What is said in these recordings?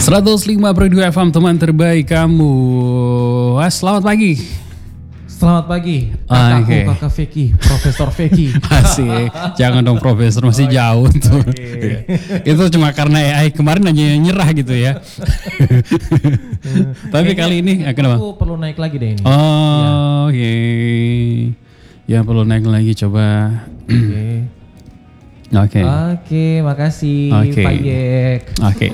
105.2 FM teman terbaik kamu. Selamat pagi. Selamat pagi, kakakku, kakak Vicky, Profesor Vicky. Asik, jangan dong profesor, masih jauh tuh. Itu cuma karena AI kemarin aja nyerah gitu ya. Tapi kali ini kenapa? Aku perlu naik lagi deh ini. Oh, oke. Ya perlu naik lagi coba. Oke, makasih Pak Yek. Oke.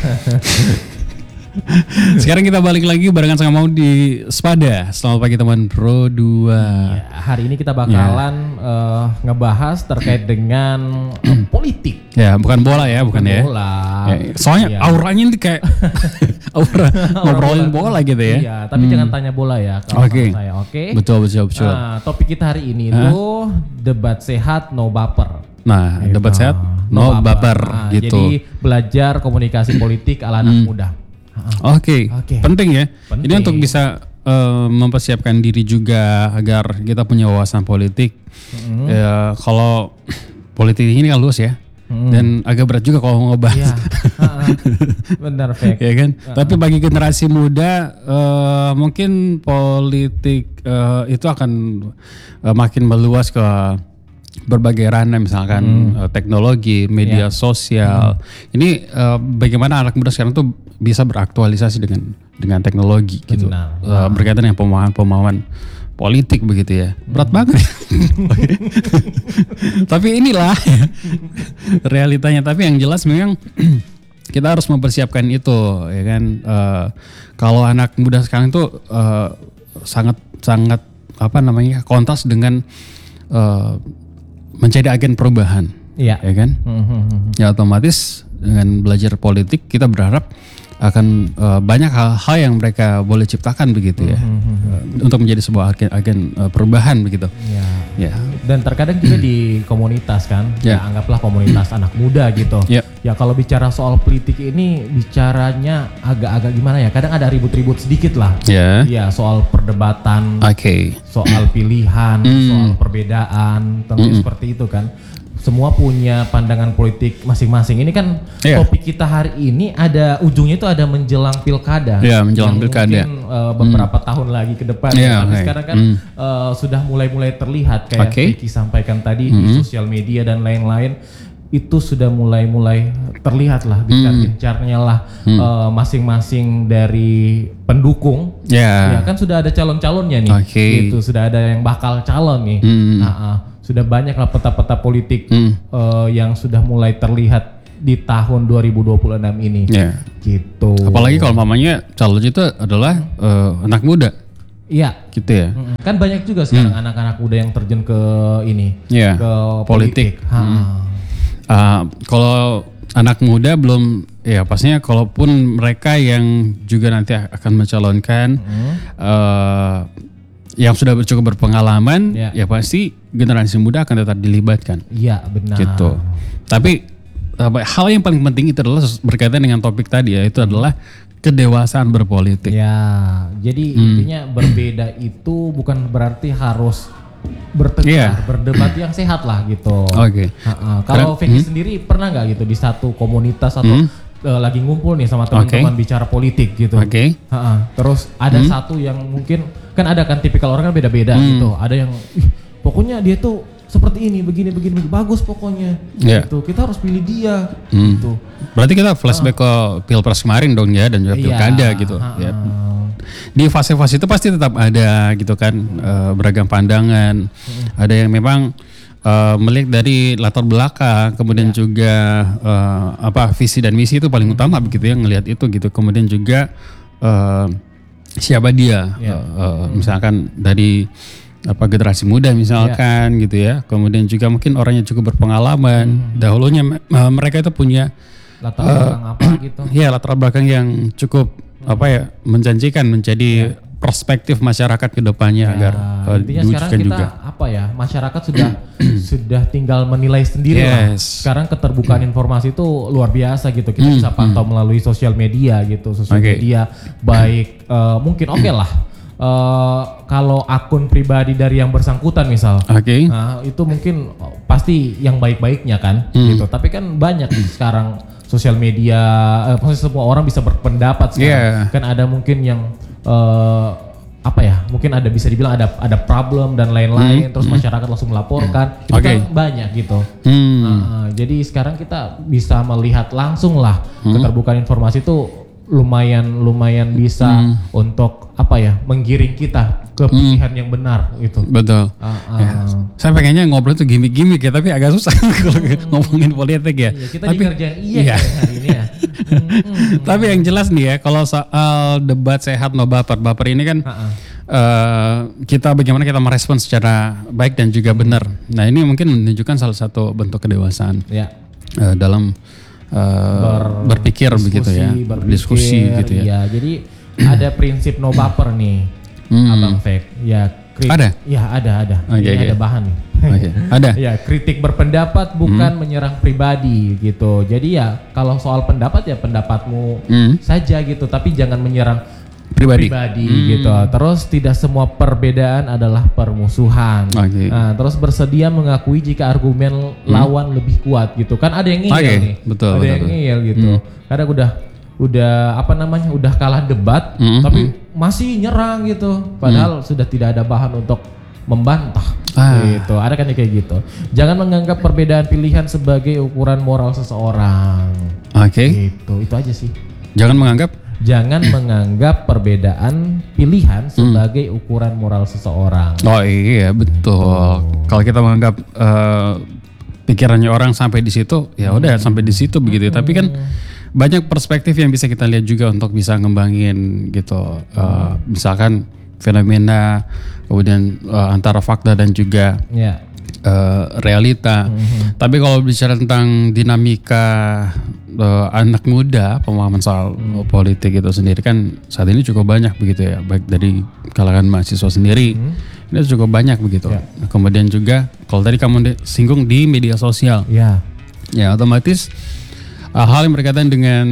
Sekarang kita balik lagi barengan sama Maudi Spada. Selamat pagi teman Pro 2. Ya, hari ini kita bakalan ngebahas terkait dengan politik. Ya, bukan bola ya, bukan ya. Bola. Ya, soalnya auranya ini kayak aura ngobrolin bola gitu ya. Iya, tapi jangan tanya bola ya kalau sama saya, oke? Betul. Nah, topik kita hari ini itu debat sehat no baper. Nah, gitu. Debat sehat no baper gitu. Jadi belajar komunikasi politik ala anak muda. Oke. Penting ya. Penting. Ini untuk bisa mempersiapkan diri juga agar kita punya wawasan politik. Ya, kalau politik ini kan luas ya. Dan agak berat juga kalau mau ngebahas. Ya. Benar, Fek. Ya kan? Tapi bagi generasi muda mungkin politik itu akan makin meluas ke berbagai ranah, misalkan teknologi, media sosial. Ini bagaimana anak muda sekarang tuh bisa beraktualisasi dengan teknologi gitu. Berkaitan dengan pemahaman politik begitu ya. Berat banget. Tapi inilah ya, realitanya. Tapi yang jelas memang kita harus mempersiapkan itu ya kan. Kalau anak muda sekarang tuh sangat kontas dengan menjadi agen perubahan, ya kan? Ya otomatis dengan belajar politik kita berharap akan banyak hal-hal yang mereka boleh ciptakan begitu ya, untuk menjadi sebuah agen perubahan begitu. Ya. Dan terkadang juga di komunitas kan, ya anggaplah komunitas anak muda gitu. Ya kalau bicara soal politik ini bicaranya agak-agak gimana ya? Kadang ada ribut-ribut sedikit lah. Ya soal perdebatan, soal pilihan, soal perbedaan, tentu seperti itu kan. Semua punya pandangan politik masing-masing. Ini kan topik kita hari ini ada ujungnya itu ada menjelang pilkada. Ya, menjelang pilkada. Mungkin beberapa tahun lagi ke depan. Tapi sekarang kan sudah mulai terlihat kayak Vicky sampaikan tadi di sosial media dan lain-lain. Itu sudah mulai terlihat lah gencar-gencarnya lah masing-masing dari pendukung. Ya kan sudah ada calon-calonnya nih. Gitu, sudah ada yang bakal calon nih. Sudah banyak lah peta-peta politik yang sudah mulai terlihat di tahun 2026 ini. Gitu. Apalagi kalau mamanya calon itu adalah anak muda. Iya. Gitu ya. Kan banyak juga sekarang anak-anak muda yang terjun ke ini, ke politik. Kalau anak muda belum, ya pastinya kalaupun mereka yang juga nanti akan mencalonkan yang sudah cukup berpengalaman, ya pasti generasi muda akan tetap dilibatkan. Iya, benar. Gitu. Tapi hal yang paling penting itu adalah berkaitan dengan topik tadi ya, itu adalah kedewasaan berpolitik. Ya, jadi intinya berbeda itu bukan berarti harus bertengkar, berdebat yang sehat lah gitu. Kalau Vicky sendiri pernah nggak gitu di satu komunitas atau lagi ngumpul nih sama teman-teman bicara politik gitu. Terus ada satu yang mungkin kan ada kan tipikal orang kan beda-beda gitu. Ada yang pokoknya dia tuh seperti ini, begini bagus pokoknya. Gitu. Kita harus pilih dia gitu. Berarti kita flashback ke Pilpres kemarin dong ya, dan juga pilkada gitu. Ya. Di fase-fase itu pasti tetap ada gitu kan, beragam pandangan. Ada yang memang melihat dari latar belakang, kemudian juga visi dan misi itu paling utama begitu ya, ngelihat itu gitu. Kemudian juga siapa dia, misalkan dari generasi muda misalkan gitu ya. Kemudian juga mungkin orangnya cukup berpengalaman. Dahulunya mereka itu punya latar belakang apa gitu. Ya, latar belakang yang cukup menjanjikan menjadi perspektif masyarakat ke depannya agar diwujudkan juga. Masyarakat sudah tinggal menilai sendiri lah. Sekarang keterbukaan informasi itu luar biasa gitu. Kita bisa pantau melalui sosial media gitu. Media baik mungkin lah. Kalau akun pribadi dari yang bersangkutan misal, itu mungkin pasti yang baik-baiknya kan, gitu. Tapi kan banyak sekarang sosial media, semua orang bisa berpendapat sekarang. Kan ada mungkin yang mungkin ada bisa dibilang ada problem dan lain-lain, terus masyarakat langsung melaporkan, itu kan banyak gitu. Jadi sekarang kita bisa melihat langsung lah keterbukaan informasi itu lumayan bisa untuk menggiring kita ke pilihan yang benar gitu. Betul. Saya pengennya ngobrol itu gimmick-gimmick ya, tapi agak susah kalau ngomongin politik ya. Kita dikerjain hari ini ya. Tapi yang jelas nih ya, kalau soal debat sehat no baper ini kan kita bagaimana kita merespon secara baik dan juga benar. Nah ini mungkin menunjukkan salah satu bentuk kedewasaan dalam berpikir begitu ya, berdiskusi gitu ya. Iya, jadi ada prinsip no baper nih, Abang Fek. Ya, ada? Ya ada. Ini ada bahan. Ada. Ya, kritik berpendapat bukan menyerang pribadi gitu. Jadi ya kalau soal pendapat ya pendapatmu saja gitu, tapi jangan menyerang pribadi gitu. Terus tidak semua perbedaan adalah permusuhan. Nah, terus bersedia mengakui jika argumen lawan lebih kuat gitu. Kan ada yang ngeyel nih. Betul, ada yang ngeyel gitu. Kadang udah kalah debat tapi masih nyerang gitu. Padahal sudah tidak ada bahan untuk membantah gitu. Ada kan kayak gitu. Jangan menganggap perbedaan pilihan sebagai ukuran moral seseorang. Gitu. Itu aja sih. Jangan menganggap perbedaan pilihan sebagai ukuran moral seseorang. Oh iya betul. Kalau kita menganggap pikirannya orang sampai di situ, ya udah sampai di situ begitu. Tapi kan banyak perspektif yang bisa kita lihat juga untuk bisa ngembangin gitu. Misalkan fenomena, kemudian antara fakta dan juga realita. Tapi kalau bicara tentang dinamika anak muda, pemahaman soal politik itu sendiri kan saat ini cukup banyak begitu ya, baik dari kalangan mahasiswa sendiri ini cukup banyak begitu. Kemudian juga kalau tadi kamu singgung di media sosial, ya otomatis hal yang berkaitan dengan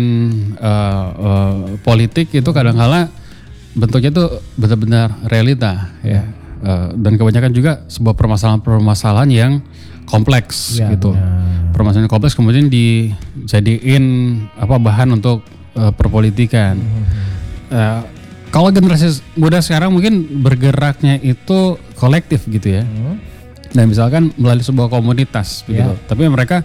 politik itu kadang-kala bentuknya itu benar-benar realita ya. Dan kebanyakan juga sebuah permasalahan yang kompleks gitu. Permasalahan kompleks kemudian dijadiin bahan untuk perpolitikan. Kalau generasi muda sekarang mungkin bergeraknya itu kolektif gitu ya. Dan misalkan melalui sebuah komunitas begitu. Tapi mereka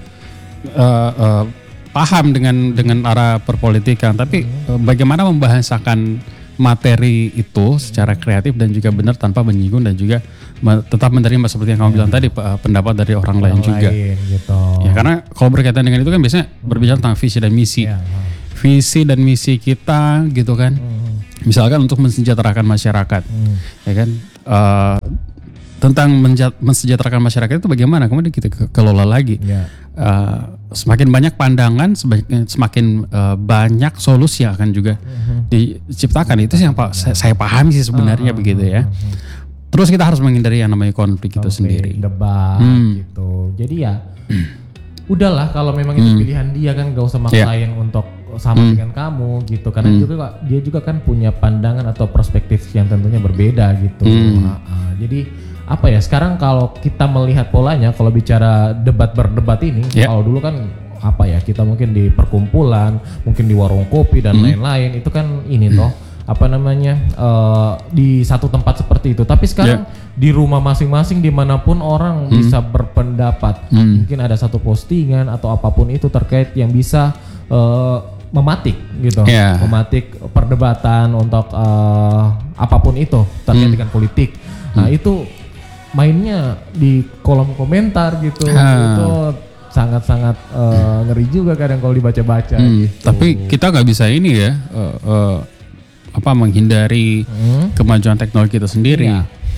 paham dengan arah perpolitikan, tapi bagaimana membahasakan materi itu secara kreatif dan juga benar tanpa menyinggung dan juga tetap menerima seperti yang kamu bilang tadi pendapat dari orang lain juga. Gitu. Ya karena kalau berkaitan dengan itu kan biasanya berbicara tentang visi dan misi. Visi dan misi kita gitu kan. Misalkan untuk mensejahterakan masyarakat. Ya kan tentang mensejahterakan masyarakat itu bagaimana kemudian kita kelola lagi. Semakin banyak pandangan, semakin banyak solusi yang akan juga diciptakan. Itu yang saya pahami sih sebenarnya begitu ya. Terus kita harus menghindari yang namanya konflik itu sendiri. Debat gitu. Jadi ya udahlah kalau memang itu pilihan dia kan, gak usah maksain untuk sama dengan kamu gitu. Karena dia juga kan punya pandangan atau perspektif yang tentunya berbeda gitu. Jadi sekarang kalau kita melihat polanya, kalau bicara berdebat ini, kalau dulu kan kita mungkin di perkumpulan, mungkin di warung kopi dan lain-lain, itu kan ini toh di satu tempat seperti itu. Tapi sekarang di rumah masing-masing dimanapun orang bisa berpendapat. Mungkin ada satu postingan atau apapun itu terkait yang bisa mematik gitu, mematik perdebatan untuk apapun itu terkait dengan politik. Nah itu mainnya di kolom komentar gitu, itu sangat-sangat ngeri juga kadang kalau dibaca-baca. Gitu. Tapi kita nggak bisa ini ya, menghindari kemajuan teknologi itu sendiri.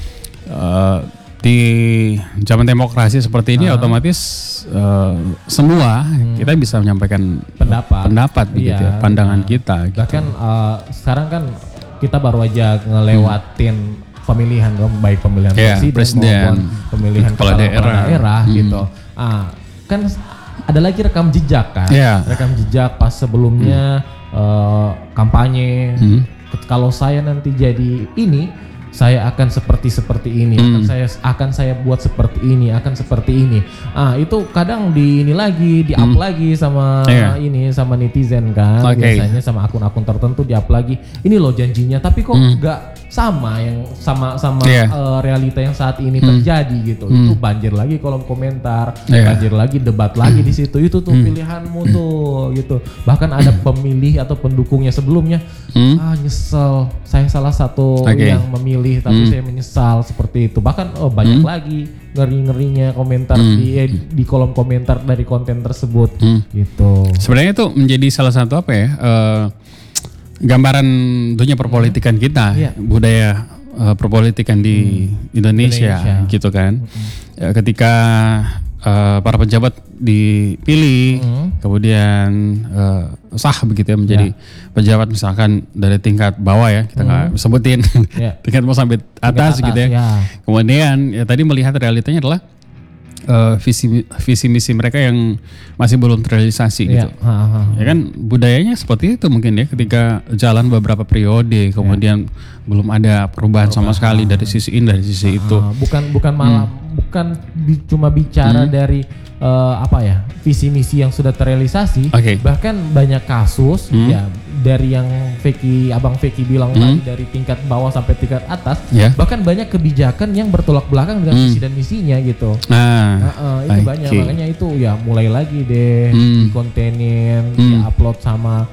Di zaman demokrasi seperti ini otomatis semua kita bisa menyampaikan pendapat begitu ya, pandangan kita. Bahkan sekarang kan kita baru aja ngelewatin pemilihan baik pemilihan presiden maupun pemilihan kepala daerah gitu. Kan ada lagi rekam jejak kan. Rekam jejak pas sebelumnya kampanye. Kalau saya nanti jadi ini, saya akan seperti ini, akan saya buat seperti ini, akan seperti ini. Itu kadang di up lagi sama ini sama netizen kan. Biasanya sama akun-akun tertentu di up lagi. Ini loh janjinya, tapi kok nggak sama realita yang saat ini terjadi gitu. Itu banjir lagi kolom komentar, banjir lagi debat lagi di situ. Itu tuh pilihanmu tuh gitu. Bahkan ada pemilih atau pendukungnya sebelumnya, nyesel saya salah satu yang memilih tapi saya menyesal seperti itu. Bahkan banyak lagi ngeri-ngerinya komentar di kolom komentar dari konten tersebut gitu. Sebenarnya itu menjadi salah satu gambaran dunia perpolitikan kita, budaya perpolitikan di Indonesia gitu kan. Ketika para pejabat dipilih, kemudian sah begitu ya menjadi pejabat misalkan dari tingkat bawah ya, kita nggak sebutin tingkat mau sampai atas gitu ya. Kemudian ya tadi melihat realitanya adalah visi misi mereka yang masih belum terrealisasi gitu. Ya kan budayanya seperti itu mungkin ya, ketika jalan beberapa periode kemudian belum ada perubahan sama sekali dari sisi ini dari sisi itu. Bukan malah bukan cuma bicara dari visi misi yang sudah terrealisasi, bahkan banyak kasus ya dari yang Abang Feki bilang tadi dari tingkat bawah sampai tingkat atas, bahkan banyak kebijakan yang bertolak belakang dengan visi dan misinya gitu. Itu banyak, makanya itu ya mulai lagi deh dikontenin, upload sama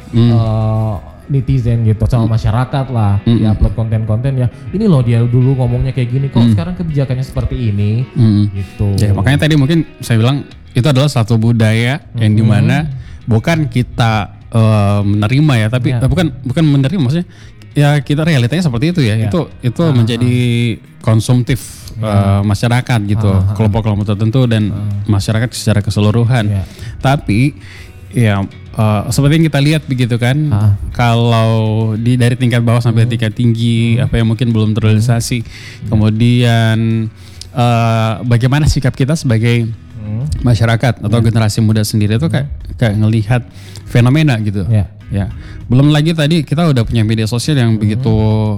netizen gitu, sama masyarakat lah, upload konten-konten ya. Ini loh dia dulu ngomongnya kayak gini, kok sekarang kebijakannya seperti ini, gitu. Ya, makanya tadi mungkin saya bilang itu adalah satu budaya yang dimana bukan kita menerima ya, tapi bukan menerima, maksudnya ya kita realitanya seperti itu ya. Itu menjadi konsumtif masyarakat gitu, kelompok-kelompok tertentu dan masyarakat secara keseluruhan. Tapi ya seperti yang kita lihat begitu kan, kalau dari tingkat bawah sampai tingkat tinggi apa yang mungkin belum terrealisasi, kemudian bagaimana sikap kita sebagai masyarakat atau generasi muda sendiri itu kayak ngelihat fenomena gitu. Ya, belum lagi tadi kita udah punya media sosial yang begitu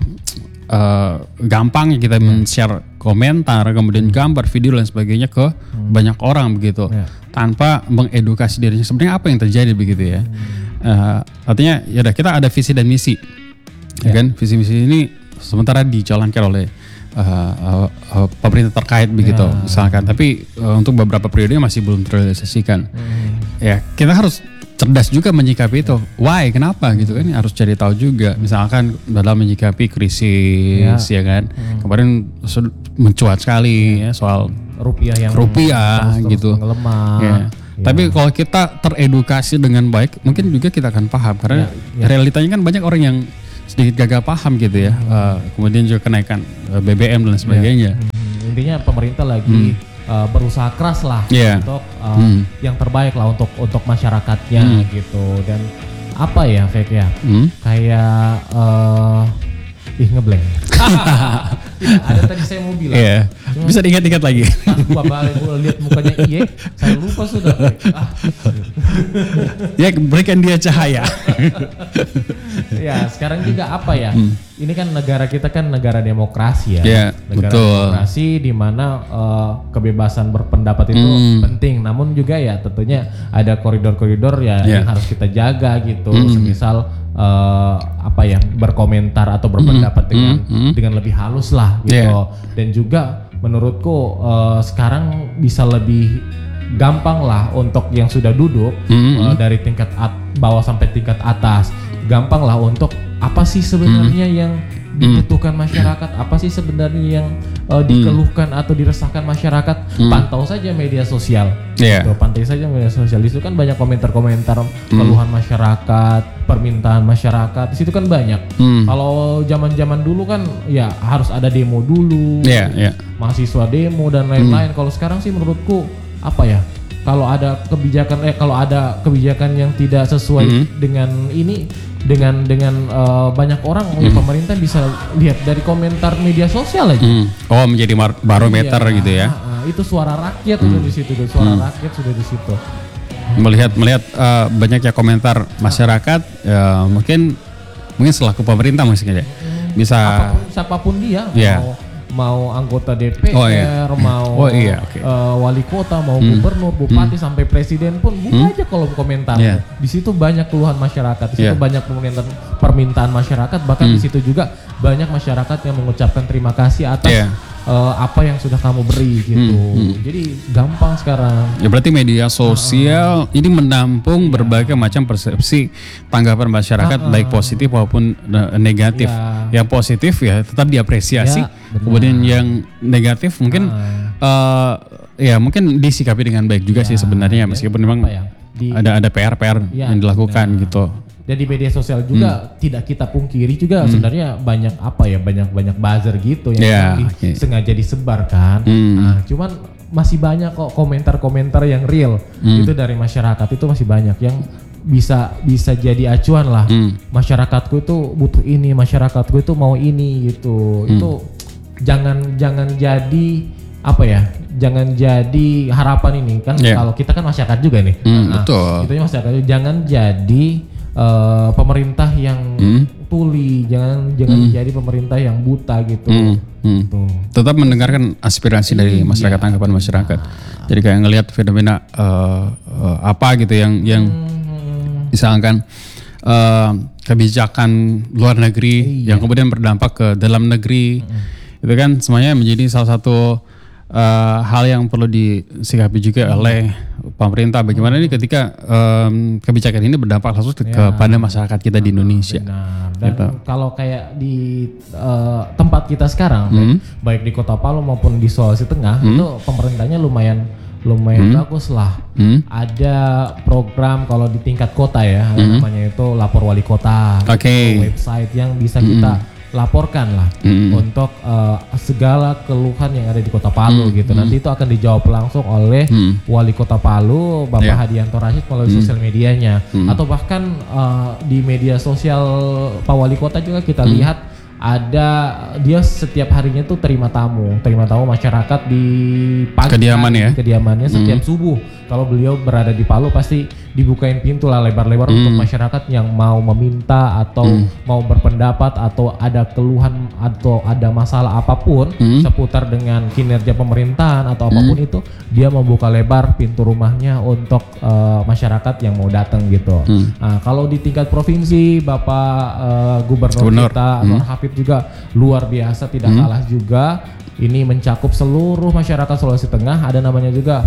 gampang kita men-share komentar, kemudian gambar, video dan sebagainya ke banyak orang begitu, tanpa mengedukasi dirinya sebenarnya apa yang terjadi begitu ya. Artinya ya udah, kita ada visi dan misi, ya kan? Visi misi ini sementara dijalankan oleh pemerintah terkait begitu misalkan, tapi untuk beberapa periode masih belum terrealisasikan. Ya kita harus cerdas juga menyikapi itu. Why? Kenapa gitu kan? Harus cari tahu juga. Misalkan dalam menyikapi krisis ya kan. Kemarin mencuat sekali ya soal rupiah terus gitu melemah. Tapi kalau kita teredukasi dengan baik, mungkin juga kita akan paham, karena realitanya kan banyak orang yang sedikit gagal paham gitu ya. Kemudian juga kenaikan BBM dan sebagainya. Intinya pemerintah lagi berusaha keras lah untuk yang terbaik lah untuk masyarakatnya gitu. Dan apa ya Fek ya, kayak ngeblank. Ada tadi saya mau bilang. Bisa diingat-ingat lagi. Gua balik lihat mukanya saya lupa sudah. Ya berikan dia cahaya. Ya sekarang juga apa ya? Ini kan negara kita kan negara demokrasi ya. Negara demokrasi di mana kebebasan berpendapat itu penting. Namun juga ya tentunya ada koridor-koridor ya yang harus kita jaga gitu. Semisal berkomentar atau berpendapat dengan lebih halus lah gitu. Dan juga menurutku sekarang bisa lebih gampang lah untuk yang sudah duduk dari tingkat bawah sampai tingkat atas, gampang lah untuk apa sih sebenarnya yang dibutuhkan masyarakat, apa sih sebenarnya yang dikeluhkan atau diresahkan masyarakat. Pantau saja media sosial, pantau saja media sosial. Itu kan banyak komentar-komentar keluhan masyarakat, permintaan masyarakat. Di situ kan banyak. Kalau zaman-zaman dulu kan ya harus ada demo dulu, mahasiswa demo dan lain-lain. Kalau sekarang sih menurutku apa ya? Kalau ada kebijakan yang tidak sesuai dengan ini, dengan banyak orang, pemerintah bisa lihat dari komentar media sosial aja. Menjadi barometer gitu ya. Itu suara rakyat udah di situ, suara rakyat sudah di situ. Melihat banyaknya komentar masyarakat, mungkin selaku pemerintah mungkin aja bisa siapapun dia, mau anggota DPR, wali kota, mau gubernur, bupati, sampai presiden pun buka aja kolom komentar. Di situ banyak keluhan masyarakat, di situ banyak permintaan masyarakat, bahkan di situ juga banyak masyarakat yang mengucapkan terima kasih atas apa yang sudah kamu beri gitu. Jadi gampang sekarang. Ya berarti media sosial ini menampung berbagai macam persepsi tanggapan masyarakat, baik positif maupun negatif. Yang positif ya tetap diapresiasi. Kemudian yang negatif mungkin mungkin disikapi dengan baik juga sih sebenarnya, meskipun memang ada PR yang dilakukan gitu. Dan di media sosial juga tidak kita pungkiri juga sebenarnya banyak banyak buzzer gitu yang sengaja disebar kan. Nah, cuman masih banyak kok komentar-komentar yang real itu dari masyarakat, itu masih banyak yang bisa jadi acuan lah. Masyarakatku itu butuh ini, masyarakatku itu mau ini gitu. Itu jangan jadi jangan jadi harapan ini kan. Kalau kita kan masyarakat juga nih. Betul. Itu masyarakat, jangan jadi pemerintah yang tuli, jangan jadi pemerintah yang buta gitu. Tetap mendengarkan aspirasi dari masyarakat, tanggapan masyarakat. Jadi kayak ngelihat fenomena apa gitu yang misalkan kebijakan luar negeri yang kemudian berdampak ke dalam negeri, itu kan semuanya menjadi salah satu hal yang perlu disikapi juga oleh pemerintah. Bagaimana ini ketika kebijakan ini berdampak langsung kepada masyarakat kita di Indonesia. Dan gitu. Kalau kayak di tempat kita sekarang, baik di Kota Palu maupun di Sulawesi Tengah, itu pemerintahnya lumayan bagus lah. Ada program kalau di tingkat kota ya, namanya itu Lapor Wali Kota. Website yang bisa kita laporkan lah untuk segala keluhan yang ada di Kota Palu gitu. Nanti itu akan dijawab langsung oleh Wali Kota Palu, Bapak Hadianto Rashid, melalui sosial medianya. Atau bahkan di media sosial Pak Wali Kota juga kita lihat ada dia setiap harinya tuh terima tamu masyarakat di pagi kediamannya setiap subuh. Kalau beliau berada di Palu pasti dibukain pintu lah lebar-lebar untuk masyarakat yang mau meminta atau mau berpendapat atau ada keluhan atau ada masalah apapun seputar dengan kinerja pemerintahan atau apapun itu, dia membuka lebar pintu rumahnya untuk masyarakat yang mau datang gitu. Nah, kalau di tingkat provinsi Bapak Gubernur kita Anwar Hafid juga luar biasa, tidak kalah juga. Ini mencakup seluruh masyarakat Sulawesi Tengah. Ada namanya juga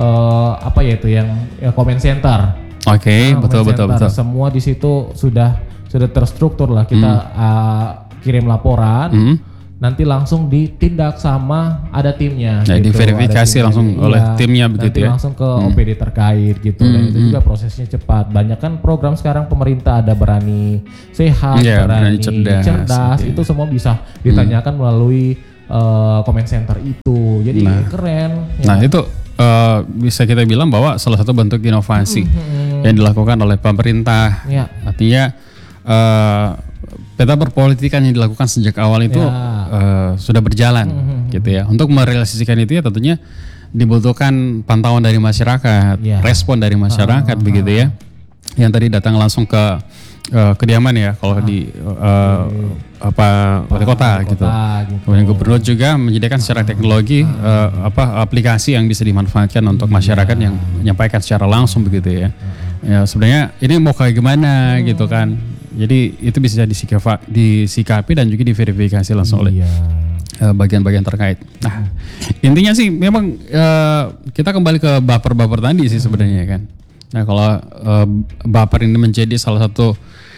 comment center. Betul. Semua di situ sudah terstruktur lah. Kita kirim laporan, nanti langsung ditindak sama ada timnya. Nah, gitu. Diverifikasi langsung oleh timnya begitu ya. Langsung ke OPD terkait gitu. Dan itu juga prosesnya cepat. Banyak kan program sekarang pemerintah ada Berani Sehat, Berani Cerdas. Gitu. Itu semua bisa ditanyakan melalui comment center itu. Jadi keren. Nah itu bisa kita bilang bahwa salah satu bentuk inovasi yang dilakukan oleh pemerintah. Artinya peta perpolitikan yang dilakukan sejak awal itu sudah berjalan gitu ya. Untuk merealisasikan itu ya tentunya dibutuhkan pantauan dari masyarakat, respon dari masyarakat begitu ya. Yang tadi datang langsung ke kediaman ya, kalau di wali kota gitu. Kemudian gubernur juga menyediakan secara teknologi aplikasi yang bisa dimanfaatkan untuk masyarakat yang menyampaikan secara langsung begitu ya. Ya sebenarnya ini mau kayak gimana gitu kan. Jadi itu bisa disikapi dan juga diverifikasi langsung oleh bagian-bagian terkait. Nah intinya sih memang kita kembali ke baper-baper tadi sih sebenarnya kan. Nah kalau baper ini menjadi salah satu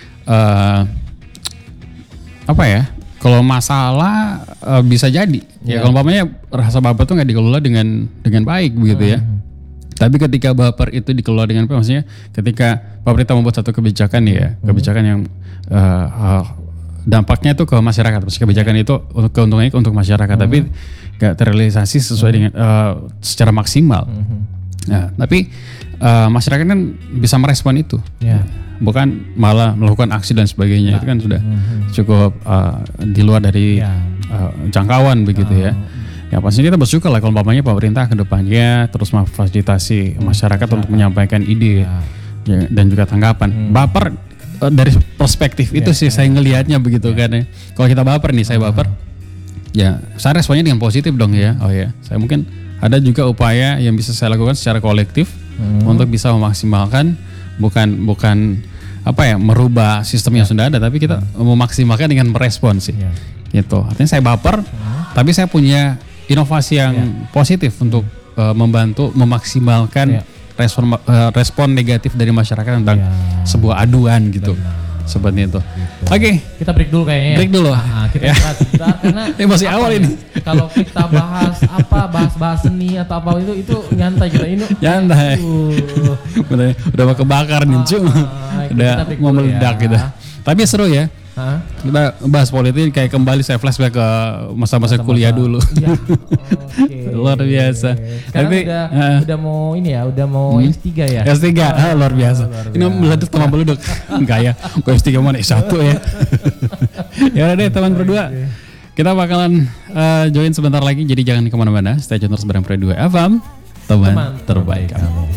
kalau masalah bisa jadi ya kalau umpamanya rasa baper tuh nggak dikelola dengan baik begitu ya. Tapi ketika baper itu dikelola dengan baik, maksudnya ketika pemerintah membuat satu kebijakan kebijakan yang dampaknya itu ke masyarakat, kebijakan itu keuntungannya untuk masyarakat, tapi nggak terrealisasi sesuai dengan secara maksimal. Nah, tapi masyarakat kan bisa merespon itu, bukan malah melakukan aksi dan sebagainya. Itu kan sudah cukup di luar dari jangkauan begitu ya. Ya pasti kita bersyukur lah kalau umpamanya pemerintah ke depannya terus memfasilitasi masyarakat untuk menyampaikan ide dan juga tanggapan. Baper dari perspektif itu sih saya ngelihatnya begitu kan ya. Kalau kita baper nih, saya baper, ya saya responnya dengan positif dong ya. Oh ya, saya mungkin ada juga upaya yang bisa saya lakukan secara kolektif untuk bisa memaksimalkan bukan apa ya, merubah sistem yang sudah ada, tapi kita memaksimalkan dengan merespon sih. Gitu. Artinya saya baper, tapi saya punya inovasi yang positif untuk membantu memaksimalkan respon negatif dari masyarakat tentang sebuah aduan gitu. Seperti itu. Oke, kita break dulu kayaknya. Break dulu. Kita sebentar karena ini masih awal ini. Kalau kita bahas seni atau apa itu nyantai kita ini. Nyantai. Udah mau kebakar nih, udah mau meledak gitu. Tapi seru ya. Kita bahas politik kayak kembali saya flashback ke masa-masa kuliah dulu. Luar biasa. Sekarang udah mau ini ya, udah mau S3 ya. S3, luar biasa. Ini meledak sama meleduk. Enggak ya, gue S3 mana S1 ya. Ya udah deh teman berdua. Kita bakalan join sebentar lagi, jadi jangan kemana-mana. Stay tune terus bareng Pro 2 FM, teman terbaik kamu.